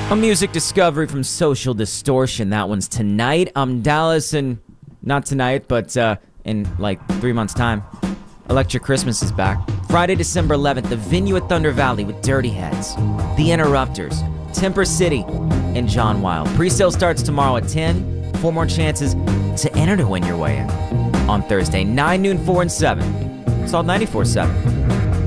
A music discovery from Social Distortion. That one's tonight. I'm Dallas, and not tonight, but in like 3 months' time, Electric Christmas is back. Friday, December 11th, the venue at Thunder Valley with Dirty Heads, The Interrupters, Temper City, and John Wild. Pre-sale starts tomorrow at 10. 4 more chances to enter to win your way in on Thursday, 9, noon, 4, and 7. It's all 94.7.